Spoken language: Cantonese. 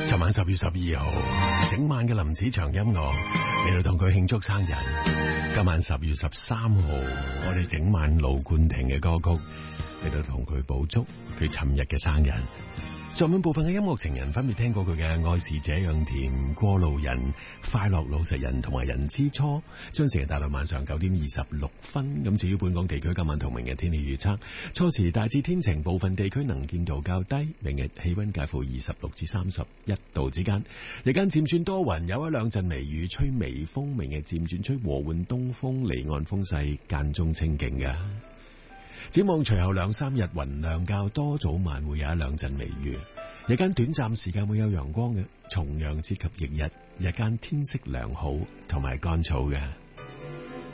尋晚10月12號，整晚嘅林子祥音樂嚟到同佢慶祝生日。今晚10月13號，我哋整晚盧冠廷嘅歌曲嚟到同佢補祝佢尋日嘅生日。上半部分嘅音樂情人分別聽過佢嘅《愛是這樣甜》、《過路人》、《快樂老實人》同埋《人之初》，將時間帶到晚上9點26分。咁至於本港地區今晚同明日天氣預測，初時大致天晴，部分地區能見度較低，明日氣溫介乎26至31度之間，日間漸轉多雲，有一兩陣微雨，吹微風，明日漸轉吹和緩東風，離岸風勢間中清勁嘅。展望隨後2-3日雲量較多，早晚會有一兩陣微雨，日間短暫時間會有陽光嘅，重陽節及翌日，日間天色良好同埋乾燥嘅。